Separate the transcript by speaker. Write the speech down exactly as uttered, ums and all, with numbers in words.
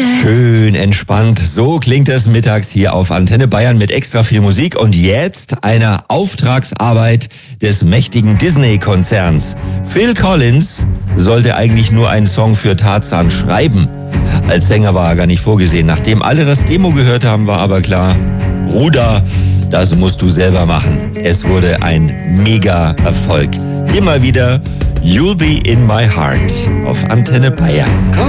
Speaker 1: Schön entspannt. So klingt es mittags hier auf Antenne Bayern mit extra viel Musik. Und jetzt eine Auftragsarbeit des mächtigen Disney-Konzerns. Phil Collins sollte eigentlich nur einen Song für Tarzan schreiben. Als Sänger war er gar nicht vorgesehen. Nachdem alle das Demo gehört haben, war aber klar, Bruder, das musst du selber machen. Es wurde ein Mega-Erfolg. Immer wieder You'll Be in My Heart auf Antenne Bayern.